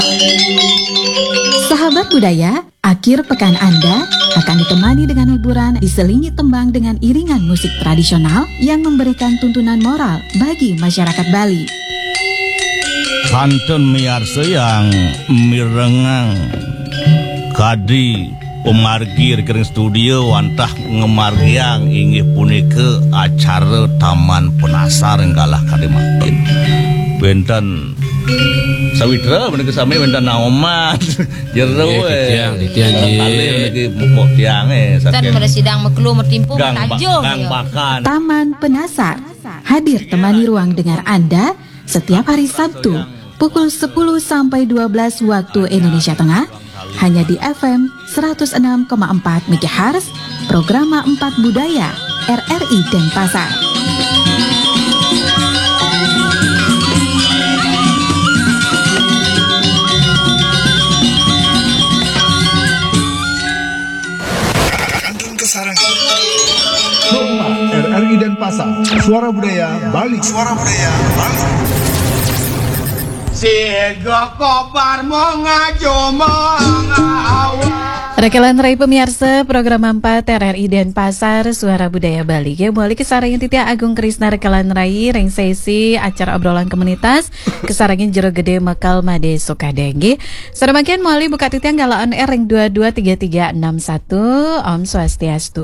Sahabat budaya, akhir pekan Anda akan ditemani dengan hiburan diselingi tembang dengan iringan musik tradisional yang memberikan tuntunan moral bagi masyarakat Bali. Kantun miarsa yang mirengang kadi pemargi rekening studio wantah ngemargiang inggih punika acara Taman Penasar enggalah kadi makin benten sawitra menika sami benten naoman jero tiang niki mukok tiang kan pada sidang meklu mertimpu tajo bakan Taman Penasar hadir temani ruang dengar Anda setiap hari Sabtu pukul 10 sampai 12 waktu Indonesia Tengah hanya di FM 106,4 MHz Programa 4 Budaya RRI Denpasar. Kandung Kesarangan RRI Denpasar. Suara Budaya Bali. Suara Budaya Bali. Siga kobar mengajo mengawal. Rekelan Rai pemirsa program 4 RRI Denpasar Suara Budaya Bali. Ya, mulai kesarangin titia Agung Krisna Rekelan Rai ring sesi acara obrolan komunitas kesarangin jero gede Mekal Made Sukadenggi. Saremakian mulai buka titia galaan ring 223361. Om Swastiastu.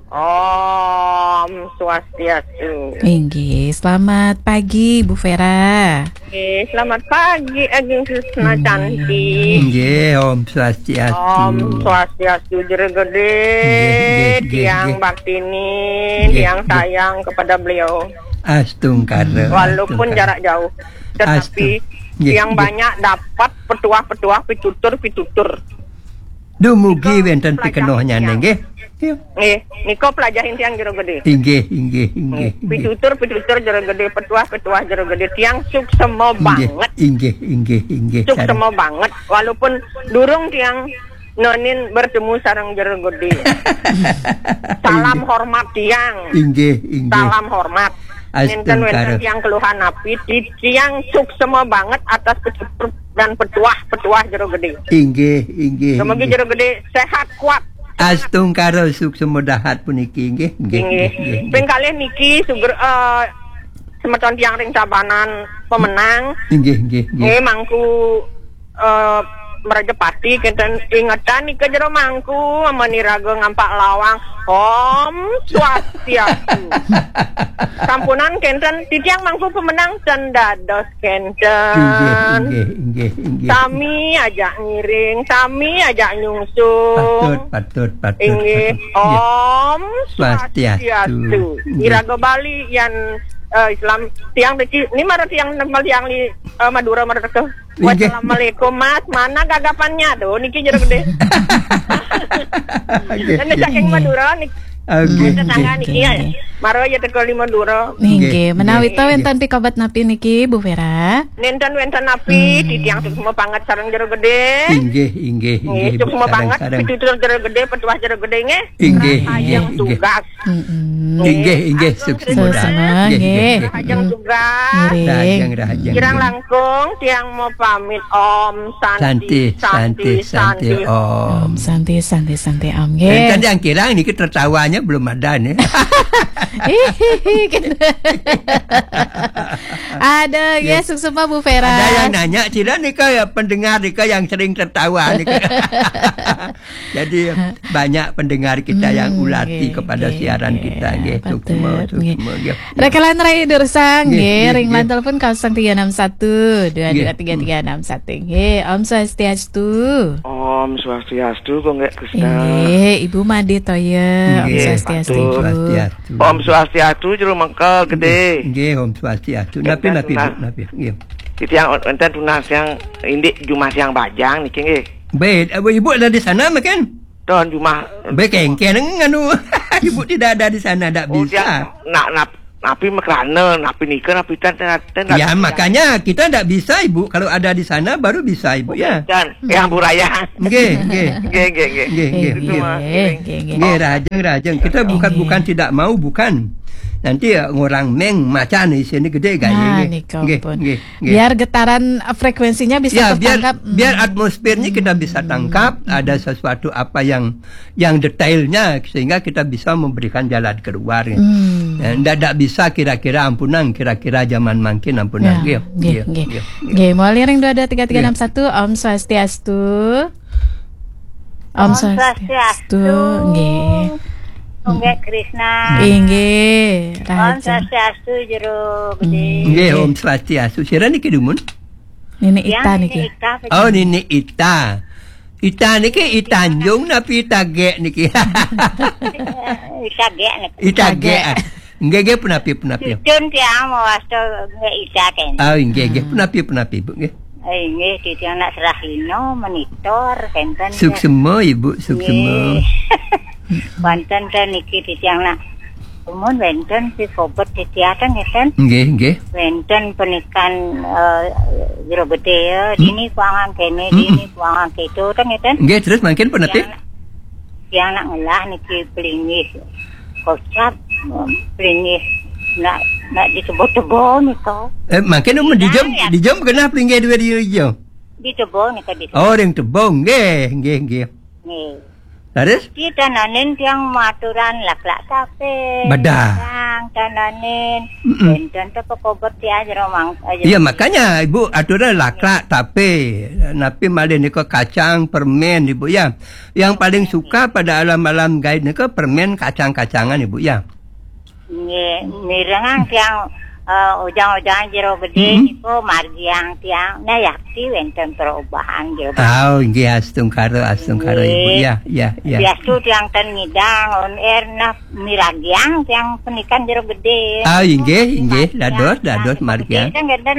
Om Swastiastu. Inggi, selamat pagi Bu Vera. Selamat pagi Agung Krisna cantik. Nggih, Om Swastiastu. Om Swastiastu jero gede, tiang baktinin, tiang sayang kepada beliau. Astungkara. Walaupun jarak jauh, tetapi yang banyak dapat petuah-petuah pitutur. Dumugi wonten pikenohnya nggih. Niko pelajarin tiang jero gede. Inggih. Pitutur jero gede, petuah jero gede, tiang suksema banget. Inggih. Suksema banget, walaupun durung tiang nonin bertemu sarang jero gede. Salam hormat tiang. Inggih. Salam hormat. Ninten tiang keluhan api, tiang suksema banget atas petutur dan petuah jero gede. Inggih. Semoga jero gede sehat kuat. Astungkara suksema dahat puniki nggih. Ping kalih niki suger semeton tiang ring cabanan pemenang. Nggih. Mangku merajapati kenten ingatan nika jero mangku maniraga ngampak lawang Om Swastiastu. Sampunan kenten titiang mangku pemenang cendados kenten. Nggih. Sami ajak ngiring, sami ajak nyungsung. Patut. Inggih, Om Swastiastu. Iraga Bali yang Islam tiang ini marah tiang li Madura marah ke. Wassalamualaikum Mas, mana gagapannya tuh niki jero gede. Dan saking Madura nih. Tetangga niki ya. Maro ya teko li Madura. Nggih, menawi ta wenten pikobat napi niki Bu Vera. Nenten napi titiang semua banget sareng jero gede. Inggih. Semua banget pitutur jero gede, petuah jero gede nge. Inggih. Ajeng tugas. Inggih. Suksema. Nggih. Ajeng tugas. Rajang. Kirang langkung tiang mau pamit Om Santi Om. Santi Om. Nggih. Kan yang kirang niki tertawanya belum ada nih. Ada ya suksema Bu Vera. Ada yang nanya, Cira nika ya pendengar nika yang sering tertawa nika. Jadi banyak pendengar kita yang ulati kepada siaran kita nggih. Suksema. Rekelan Rai Dursang nggih, ringlan telepon 0361 223361 nggih. Om Swastiastu. Om Swastiastu kok nggak Krisna. Nggih, Ibu Made toya. Om Swastiastu. Om Swastiastu jero mengkel gede. Nggih, Om Swastiastu. Napi. Nggih. Titiang enten tunas yang indik Jumat yang bajang niki nggih. Baik, ibu ada di sana makan? Don Jumat. Bekengken nganu. Ibu tidak ada di sana, tidak bisa. Napi mekrana, napi nikah, napi ten. Ya makanya kita tidak bisa Ibu. Kalau ada di sana baru bisa Ibu ya. Dan yang buraya. Nggih. Rajang. Kita bukan tidak mau bukan. nanti ngurang meng macan di sini gede Nah, nih pun. Biar getaran frekuensinya bisa tertangkap. Biar atmosfernya kita bisa tangkap, ada sesuatu apa yang detailnya sehingga kita bisa memberikan jalan keluar. Tidak bisa kira-kira ampunan, kira-kira zaman makin ampunan. Nggih, mulai ring 223361 Om Swastiastu. Om Swastiastu. Nggih. Nggih Krishna. Nggih, Om Swastiastu jero gede. Nggih, Om Swastiastu. Sira niki dumun? Nini Ita niki. Oh, Nini Ita. Ita niki Itanjung napi Ita ge niki. Ita ge niki. Ita ge. Nggih punapi. Dun tiang wasto nggih Ita ken. Oh, nggih punapi Bu nggih. Nggih titiang nak serahino monitor kenten. Suksema Ibu, suksema. Wonten ten niki titiang nak umum wonten si sobat titiatan ngeten. Nggih. Wonten penikan jero gede dini kuangan kene dini kuangan keto ten ngeten. Nggih, terus makin penapi? Yang nak ngelah niki pelingis. Kocap pelingis nak ditebo-tebo niko. Makin dijam kenapa pelingis dua dijam? Ditebo nika ditebo. Oh, ring tebong nggih. Nggih. Terus? Kita nanen tiang maturan lak-lak tape. Badah. Yang tananen. Dan tu pekobot tiang jeromang. Iya makanya Ibu aturan lak-lak tape. Napi malin ni kacang permen Ibu ya. Yang paling suka pada alam-alam gaib ni permen kacang-kacangan Ibu ya. Mirengang tiang ujang-ujang jero gede niku margiang tiang yakti wenten perubahan jero. Oh, nggih astung karo Ibu ya. Biastu tiang ten ngidang on air nah miragiang tiang penikan jero gede. Ah, nggih dados margiang.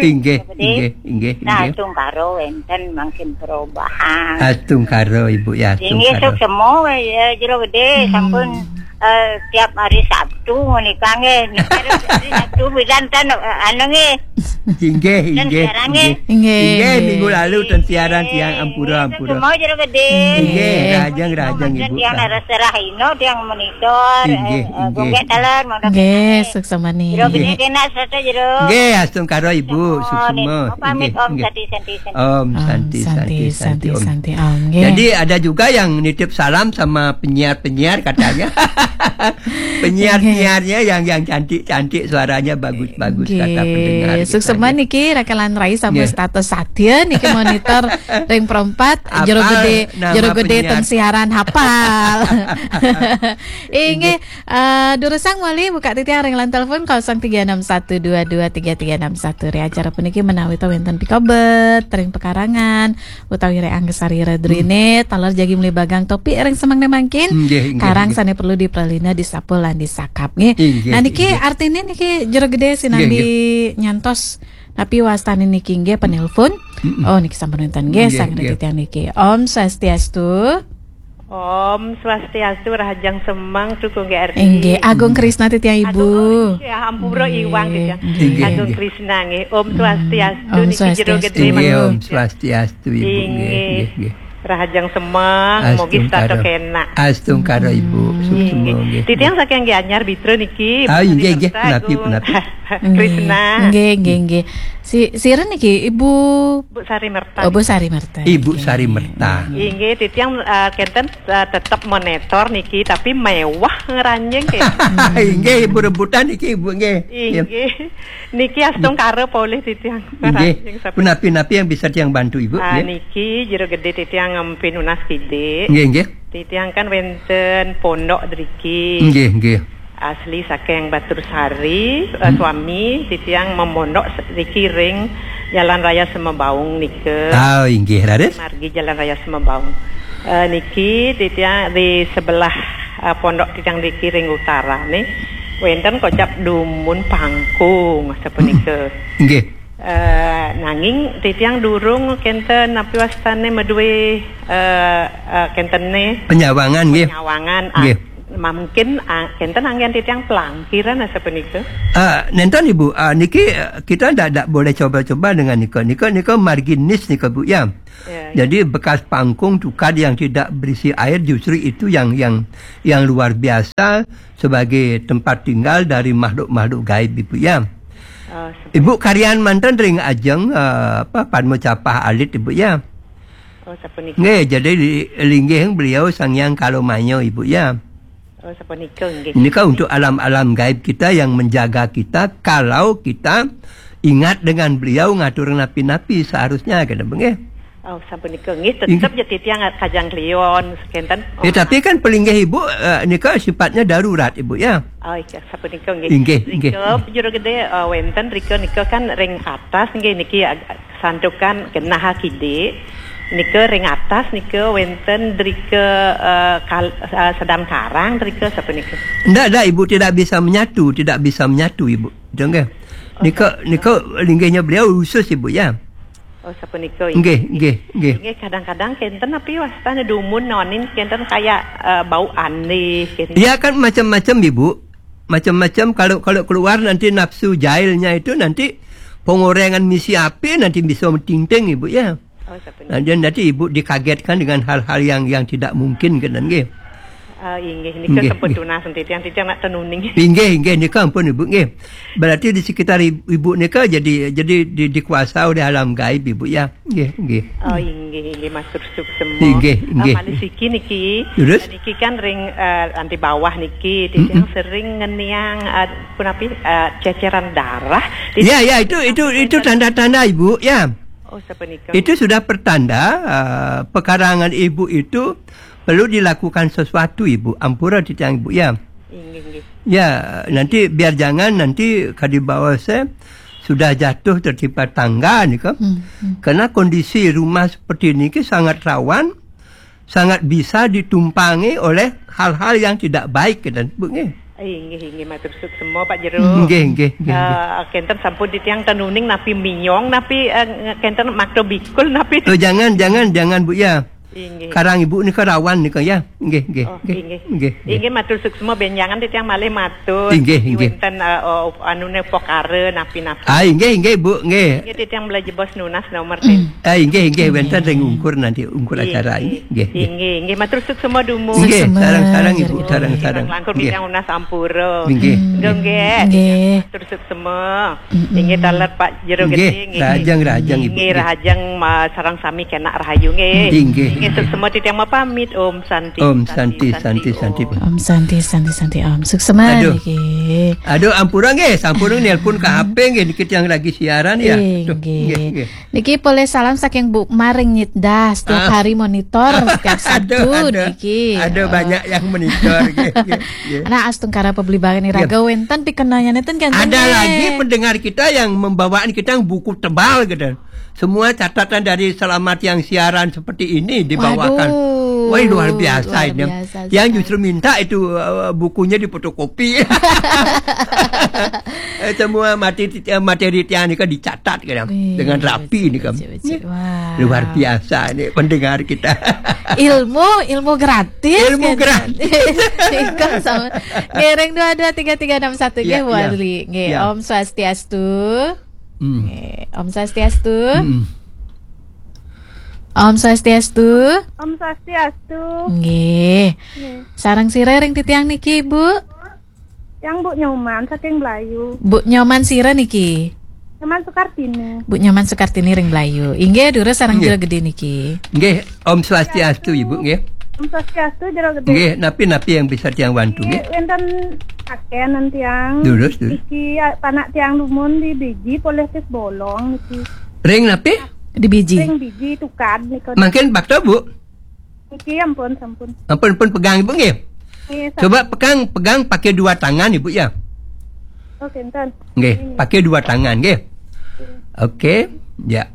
Nggih. Nah, astung karo wenten makin perubahan. Astung karo Ibu ya. Nggih sok semua jero gede sampun tiap hari Sabtu menikah nggih. Hari Sabtu bilantan nggih. Nggih. Minggu lalu ten siaran tiang ampura. Semua jero gede. Nggih, rajang Ibu. Tiang serahino tiang monitor. Gonggek taler nggih, suksema ni. Jero gede kena sate jero. Nggih, astung karo Ibu, suksema. Pamit Om Santi. Jadi ada juga yang nitip salam sama penyiar-penyiar katanya. Penyiar-penyiarnya yang cantik-cantik suaranya bagus-bagus kata pendengar. Suksema niki rakalan rai sama status Satya niki monitor ring perempat jero gede ten siaran hafal. Inge durusang wali buka titiang ring lan telepon 0361223361 re acara puniki menawi ta wonten pikobet ring pekarangan utawi re anggesari redrine taler jagi meli bagang topi ring semangna mangkin karang sane perlu dipralina disapul lan disakap nggih. Nah niki artine niki jero gede sinambi nyantos tapi wastane niki nggih penelpon. Oh niki sampun wonten nggih sang titiang niki. Om Swastiastu. Om Swastiastu Rahajang Semang Tuku GRI. Nggih, Agung Krisna titiang Ibu. Ya ampura Iwang gitu. Agung Krisna nggih. Om Swastiastu niki jero gede Om Swastiastu Ibu nggih. Rahajang Semang mugi stato kena. Astung karo Ibu. Nggih. Titiang saking anyar bitro niki. Ah nggih, penapi. Krisna. Nggih. Sira niki Ibu Sari Merta. Oh, Bu Sari Merta. Ibu Sari Merta. Nggih, titiang kenten tetap monitor niki tapi mewah ngeranjeng ke. Nggih, Ibu rebutan niki Ibu nggih. Nggih. Niki astung karo poleh titiang ngeranjeng. Punapi-napi yang bisa tiang bantu Ibu nggih. Niki jero gede titiang pinunas gede. Nggih. Titiang kan wenten pondok driki. Nggih. Asli saking Batur Sari, suami titiang memondok driki ring Jalan Raya Semebaung nike. Oh, nggih, Rades. Margi Jalan Raya Semebaung. Niki titiang di sebelah pondok titiang driki ring utara nih. Wenten kocap dumun pangkung sapunike. Nggih. Nanging titiang durung kenten api wastane medue kentene penyawangan nggih. Penyawangan. Nggih. mungkin kenten angin titiang pelangkiran asa penika. Nenten Ibu, niki kita ndak boleh coba-coba dengan nika marginis nika Bu ya. Jadi bekas pangkung tukar yang tidak berisi air justru itu yang luar biasa sebagai tempat tinggal dari makhluk-makhluk gaib Ibu ya. Ibu karyan mantan ring ajeng padmo capah alit Ibu ya. Nggih, jadi linggih beliau Sang Hyang Kalomanyo Ibu ya. Ini kan untuk alam-alam gaib kita yang menjaga kita kalau kita ingat dengan beliau ngatur napi-napi seharusnya kan nggih. Sapunika nggih tetep ya titiang kajang klion sekenten. Tapi kan pelinggih Ibu nika sifatnya darurat Ibu ya. Iya sapunika nggih. Nggih. Jero gede wenten rika nika kan ring atas nggih niki santukan Genaha Kide. Nika ring atas nika wenten drika sedam karang drika sapunika. Ndak Ibu tidak bisa menyatu Ibu. Jangan. Nika linggihnya beliau khusus Ibu ya. Sapunika. Nggih. Kadang-kadang kenten tapi wastane dumun nonin kenten kayak bau aneh kenten. Iya kan macam-macam Ibu. Macam-macam kalau keluar nanti nafsu jahilnya itu nanti pengorengan misi api nanti bisa menting-ting Ibu ya. Dan nanti Ibu dikagetkan dengan hal-hal yang tidak mungkin kan nggih. Inggih nika sepeduna sentitian nak tenuning. Inggih nika ampun Ibu nggih. Berarti di sekitar Ibu nika jadi dikuasai oleh alam gaib Ibu ya. Nggih. Inggih matur semua. Inggih. Malisiki niki kan ring anti bawah niki titiang sering ngeniang punapi ceceran darah. Ya itu tanda-tanda Ibu ya. Itu sudah pertanda pekarangan Ibu itu perlu dilakukan sesuatu Ibu. Ampura titiang Ibu ya. Ya, nanti biar jangan nanti kadi bawah saya sudah jatuh tertimpa tangga nih kan. Karena kondisi rumah seperti ini sangat rawan, sangat bisa ditumpangi oleh hal-hal yang tidak baik dan Bu nggih. Inggih matur semua Pak Jero. Nggih. Kenten sampun ditiang tenuning napi minyong napi kenten makdo bikul napi. Jangan Bu ya. Karang Ibu ni rawan ni ya. Nggih. Inggih matur semua benjangan titiang malih matur. Inggih. Wenten anune pokare napi-napi. Inggih Bu nggih. Inggih titiang belajar bos nunas nomor 10. Inggih wenten ring ungkur acara ini. Inggih matur semua dumu. Nggih, sarang Ibu, sarang. Langkung titiang unas ampura. Nggih. Matur semua. Inggih taler Pak Jero gede nggih. Rajang Ibu. Nggih rajang sarang sami kena rahayu nggih. Inggih. Semua titiang pamit Om Santi. Om Santi. Om Santi Om suksema niki. Aduh ampura nggih, sampun nelpon ke HP nggih niki yang lagi siaran ya. Nggih. Niki boleh salam saking Bu Maring Nyitda setiap hari monitor setiap Sabtu niki. Ada banyak yang monitor nggih. Nah astungkara pebelibangan iraga wenten pikenanya neten kan. Ada lagi pendengar kita yang membawaan kita buku tebal gitu. Semua catatan dari Selamat yang siaran seperti ini dibawakan. Wah luar biasa ini. Yang justru minta itu bukunya difotokopi. Semua materi tiang ini kan dicatat kan dengan rapi ini kan. Luar biasa ini pendengar kita. ilmu gratis. Ngereng 223361 nggih Wali. Nggih Om Swastiastu. Om Swastiastu. Om Swastiastu. Om Swastiastu. Nggih. Sarang sira ring titiang niki, Bu? Yang Bu Nyoman saking Melayu. Bu Nyoman sira niki. Nyoman Sukartini. Bu Nyoman Sukartini ring Melayu. Inggih dure sarang jero gede niki. Nggih, Om Swastiastu Ibu nggih. Om Swastiastu jero gede. Nggih, napi-napi yang bisa tiang bantu nggih. Wenten akenan tiang. Durus. Iki panak tiang lumun di biji poleh tes bolong niki. Ring napi? Di biji. Ring biji tukad niki. Makin bakto Bu. Niki ampun. Ampun pegang Ibu nggih. Coba pegang pakai dua tangan Ibu ya. Oke, enten. Nggih, pakai dua tangan nggih. Oke, ya.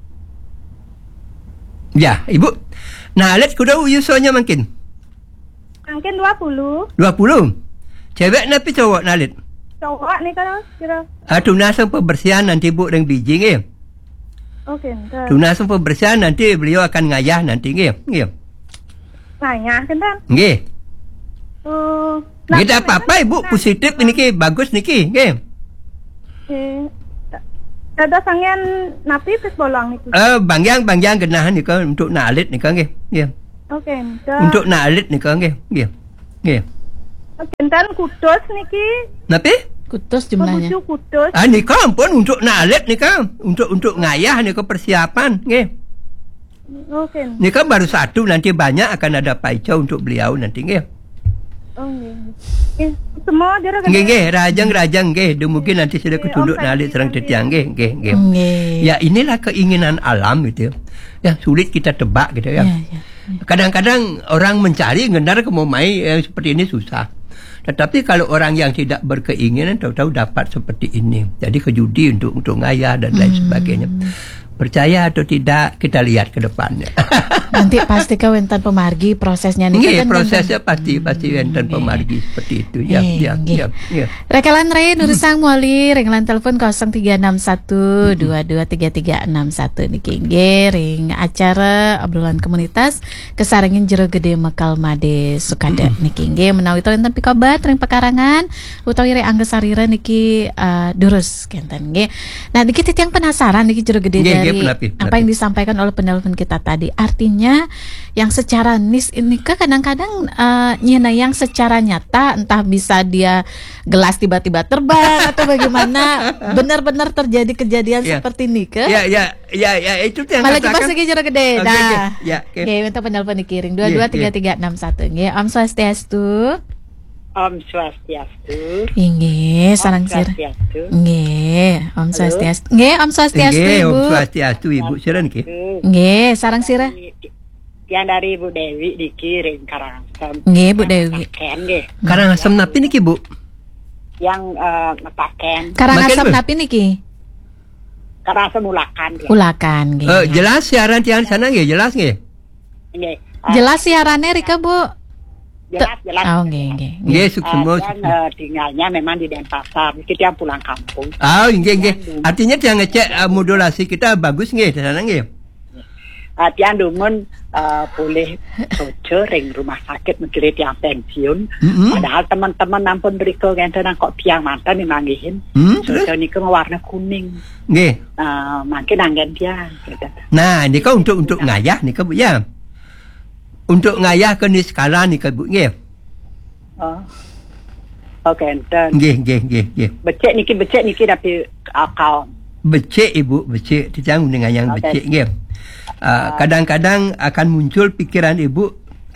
Ya, Ibu. Nah, alat kuda usunya makin. Makin 20. 20. Cewek napi cowok nalit? Cowok nih kan kira. Tunasang pembersihan nanti Bu dengan biji nggih. Oke, enten. Tunasang pembersihan nanti beliau akan ngayah nanti nggih. Ngayah kan? Nggih. Tidak apa-apa Ibu, positif niki, bagus niki, nggih. Ada sangian napi pis bolang niku. Bangyang genahan nika untuk nak alit nika nggih. Nggih. Oke, untuk nak alit nika nggih. Nggih. Nggih. Enten kudus niki. Napi? Kudus jumlahnya. Kudus. Nika ampun untuk nak alit nika, untuk ngayah nika persiapan nggih. Oke. Nika baru satu, nanti banyak akan ada paico untuk beliau nanti nggih. Oh nggih. Semua dia nggih, rajang nggih, mungkin nanti sudah ketunduk nalik serang tetiang nggih. Ya inilah keinginan alam gitu. Ya sulit kita tebak gitu ya. Kadang-kadang orang mencari ngendar ke momai yang seperti ini susah. Tetapi kalau orang yang tidak berkeinginan tahu-tahu dapat seperti ini. Jadi kejudi untuk ngayah dan lain sebagainya. Percaya atau tidak kita lihat ke depannya. Nanti pasti ke wenten pemargi prosesnya nih kan prosesnya pasti wenten pemargi seperti itu ya. Rekalan Ray Nurusang Moli ringlan telepon 0361223361 niki ring acara obrolan komunitas kesarengin jero gede Mekal Made Sukada niki menawi to enten pikabat ring pekarangan utawi ring angga sarira niki durus kenten nggih. Nah niki titiang penasaran niki jero gede dari apa yang disampaikan oleh penelpon kita tadi. Artinya yang secara nis ini kadang-kadang nyena yang secara nyata entah bisa dia gelas tiba-tiba terbang atau bagaimana benar-benar terjadi kejadian seperti ini ke? Ya itu yang malah coba segi jero gede. Dah. Oke, minta penelpon dikiring 223361 nggih. Om Swastiastu. Om Swastiastu. Nggih, sareng sir. Nggih, Om Swastiastu. Nggih, Om Swastiastu Ibu. Om Swastiastu Ibu siran nggih. Nggih, sareng sira. Yang dari Bu Dewi dikirim Karangasem. Nggih, Bu Dewi. Karangasem napi niki, Bu? Yang ngetaken. Karangasem napi niki? Karangasem Ulakan. Ulakan nggih. Jelas siaran tiang sana nggih, jelas nggih? Nggih. Jelas siarannya Rika, Bu? Jelas. Oh, nggih. Nggih, semua. Tinggalnya memang di Denpasar, kita yang pulang kampung. Oh, nggih. Artinya dia ngecek modulasi kita bagus nggih di sana nggih. Tiang dumun boleh sojo ring rumah sakit mengirit yang pensiun. Padahal teman-teman ampun beriko ngenten kok tiang mantan dimangihin. Sojo niku warna kuning. Nggih. Makin anggen dia. Nah, ini kau untuk ngayah nih Bu ya. Untuk ngayah ke niskala nih Bu nggih. Oke, enten. Nggih. Becek niki tapi akal. Becek Ibu, becek tiang dengan yang becek nggih. Kadang-kadang akan muncul pikiran Ibu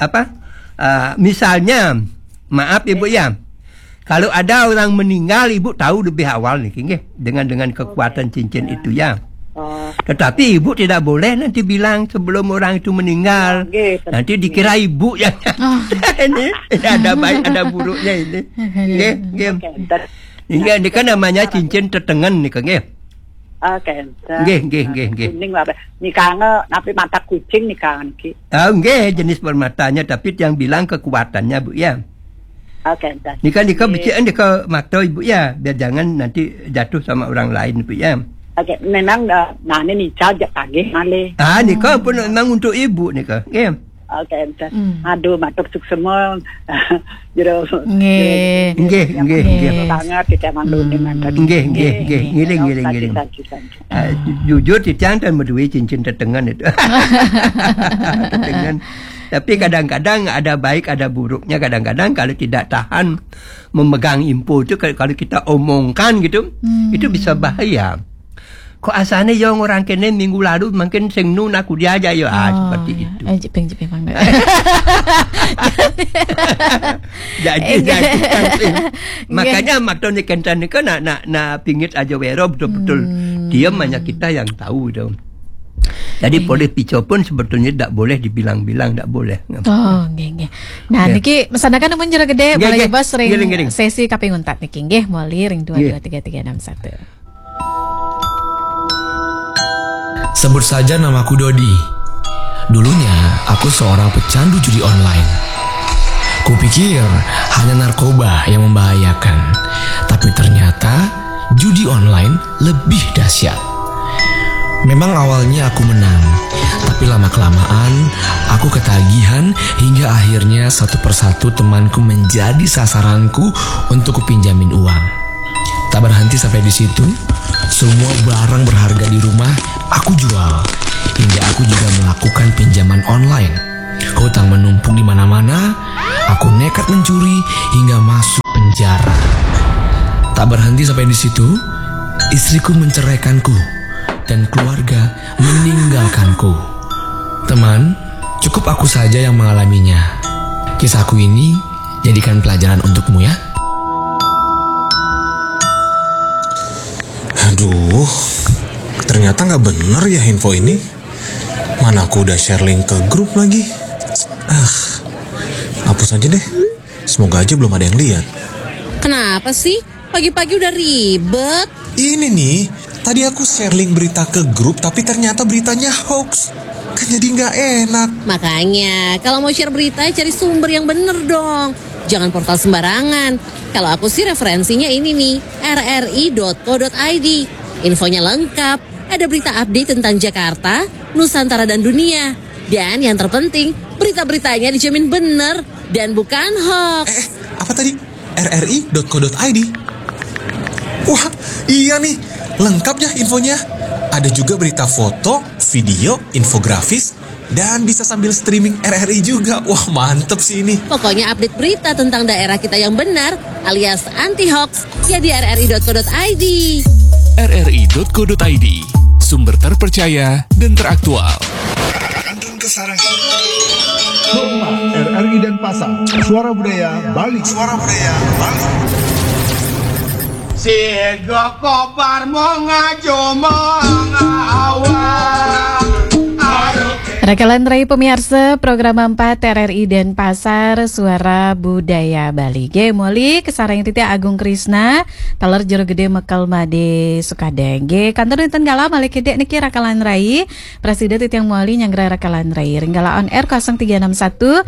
misalnya maaf Ibu ya, kalau ada orang meninggal Ibu tahu lebih awal nih nggih dengan kekuatan cincin itu ya. Tetapi Ibu tidak boleh nanti bilang sebelum orang itu meninggal. Nanti dikira Ibu yang ini ada baik ada buruknya ini. Nggih. Ini kan namanya cincin tetengen nih nggih. Nggih. Kuning apa? Nikahnya napi mata kucing nikah niki. Nggih, jenis permatanya tapi yang bilang kekuatannya Bu ya. Nikah becik nikah mata Ibu ya, biar jangan nanti jatuh sama orang lain Bu ya. Memang nane nikah jak tagih male. Nikah pun memang untuk Ibu nikah. Nggih. Aduh, matur suk semua. Jero. Nggih. Sangat kita mandune mantan. Nggih. Ngiling. Jujur titiang dan medui cincin tetengan itu. Tetengan. Tapi kadang-kadang ada baik ada buruknya. Kadang-kadang kalau tidak tahan memegang info itu kalau kita omongkan gitu, itu bisa bahaya. Kok asalnya yang orang kene minggu lalu mungkin sing nun aku dia aja ya seperti itu. Jepeng jadi makanya makanya kencan ni kan nak pingit aja wero betul-betul dia banyak kita yang tahu tu. Jadi boleh pico pun sebetulnya tak boleh dibilang-bilang, tak boleh. Nggih. Nah niki mesanakan mun jero gede boleh bos ring sesi kaping untat niki nggih moli ring 223361. Sebut saja namaku Dodi. Dulunya aku seorang pecandu judi online. Kupikir hanya narkoba yang membahayakan, tapi ternyata judi online lebih dahsyat. Memang awalnya aku menang, tapi lama-kelamaan aku ketagihan hingga akhirnya satu persatu temanku menjadi sasaranku untuk kupinjamin uang. Tak berhenti sampai di situ, semua barang berharga di rumah aku jual, hingga aku juga melakukan pinjaman online. Hutang menumpuk di mana-mana, aku nekat mencuri hingga masuk penjara. Tak berhenti sampai di situ, istriku menceraikanku dan keluarga meninggalkanku. Teman, cukup aku saja yang mengalaminya. Kisahku ini jadikan pelajaran untukmu ya. Aduh, ternyata nggak bener ya info ini. Mana aku udah share link ke grup lagi. Hapus aja deh. Semoga aja belum ada yang lihat. Kenapa sih? Pagi-pagi udah ribet. Ini nih, tadi aku share link berita ke grup tapi ternyata beritanya hoax. Kan jadi nggak enak. Makanya, kalau mau share berita cari sumber yang bener dong. Jangan portal sembarangan. Kalau aku sih referensinya ini nih, rri.co.id. Infonya lengkap, ada berita update tentang Jakarta, Nusantara dan dunia. Dan yang terpenting, berita-beritanya dijamin bener dan bukan hoax. Apa tadi? rri.co.id. Wah, iya nih, lengkap ya infonya. Ada juga berita foto, video, infografis, dan bisa sambil streaming RRI juga. Wah, mantep sih ini. Pokoknya update berita tentang daerah kita yang benar, alias anti-hoax, ya di rri.co.id. rri.co.id, sumber terpercaya dan teraktual. Kantun Kesarang. RRI Denpasar, Suara Budaya Bali. Suara Budaya Bali. Siga kobar mengajo mengawal. Rekalan Rai pemirsa program 4 RRI Denpasar Suara Budaya Bali. Moli kesarang titik Agung Krisna taler jero gede mekal made Sukadeng. Kantor dinten gala balik gede niki rekalan Rai Presiden titik moli nyanggra rekalan Rai. Ringgala on air 0361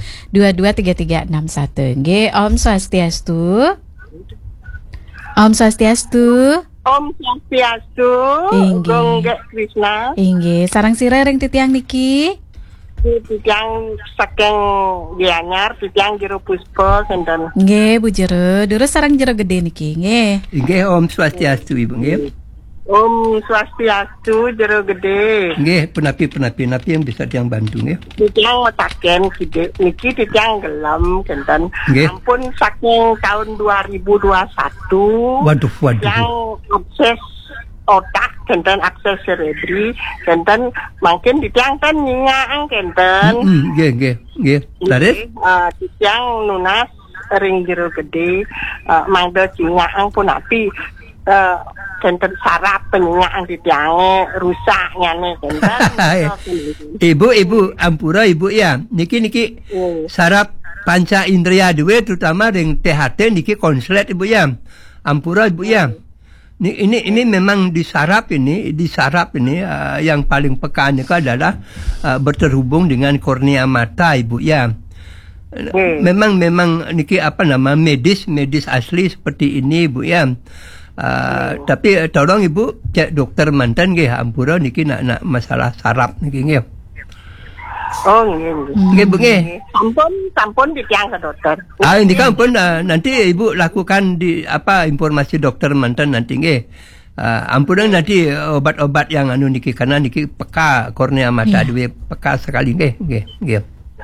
223361. Om Swastiastu. Om Swastiastu. Om Swastiastu. Gongge Krisna. Inggih, sarang sira ring titiang niki. Titiang saking Gianyar, titiang Jero Puspa senten. Nggih, Bu Jero, durus sarang jero gede niki, nggih. Nggih, Om Swastiastu Ibu, nggih. Om Swastiastu Jero Gede. Nggih, penapi yang bisa tiang bantu nggih. Titiang metaken niki titiang gelem kenten. Ampun saking tahun 2021. Waduh. Yang akses otak kenten akses cerebri kenten makin titiang kan nyingaan kenten. Nggih. Laris titiang nunas ring Jero Gede mangda nyingaan pun api kenten sarap penyingaan titiange rusak nyane kenten. Ibu ampura Ibu ya. Niki sarap panca indria dewe terutama ring THT niki konslet Ibu ya. Ampura Ibu ya. Ini memang disarap ini yang paling peka itu adalah berterhubung dengan kornea mata Ibu ya. Memang niki medis asli seperti ini Ibu ya. Tapi tolong Ibu cek dokter mantan nggih ampura niki nak masalah sarap niki nggih. Oh nggih. Bu nggih. Sampun ditiang ke dokter. Ini kan pun nanti Ibu lakukan informasi dokter mantan nanti nggih. Ampun nanti obat-obat yang niki karena niki peka kornea mata dewe peka sekali nggih. Nggih,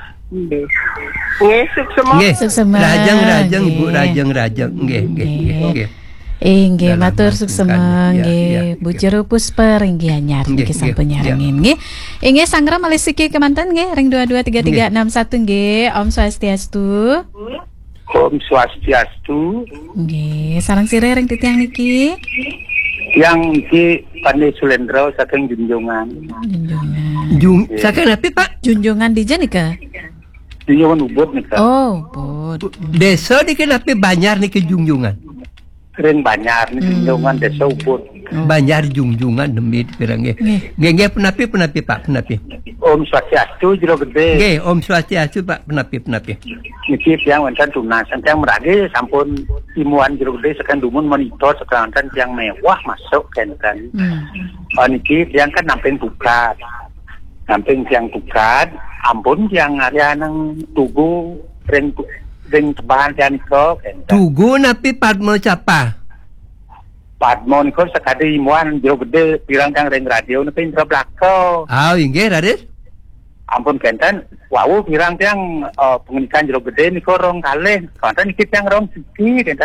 sukses. Rajang Ibu rajang nggih. Inggih matur suksemeng nggih Bu Jero Puspa ring Gianyar niki sampun nyarengin nggih. Inggih sangra malisiki kemanten nggih ring 223361 nggih. Om Swastiastu. Om Swastiastu. Nggih, sareng sire ring titiang niki. Yang iki Pandai Sulendra saking Junjungan. Saking apa Pak? Junjungan di Janika. Junjungan Ubud nika. Oh, Ubud. Desa niki napi Banjar niki Junjungan. Keren Banjar niki Junjungan desa Ubud. Banjar jungjungan demi pirang nggih penapi Pak penapi. Om Swastiastu jero gede. Nggih Om Swastiastu Pak penapi. Niki tiyang wonten tunasan tiyang meragi sampun imuan jero gede sekan dumun monitor sekarang tiyang mewah masuk kenten. Niki tiyang kan namping bukat. Namping tiyang bukat, ampun tiyang area nang Tugu ring tebahan tiyang niko kenten. Tugu napi Padmo Capa. Padmo niko sekadi imuan jero gede pirang tiyang ring radio napi indra blako. Inggih Raden. Ampun kenten, wau pirang tiyang pengenikan jero gede niko rong kalih. Kanten niki tiyang rong siji kenten